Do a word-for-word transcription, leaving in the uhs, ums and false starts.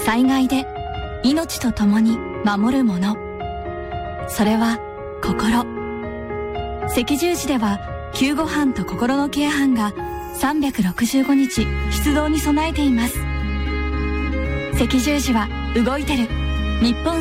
災害で命と共に守るもの、それは心。赤十字では救護班と心のケア班がさんびゃくろくじゅうごにち出動に備えています。赤十字は動いてる。日本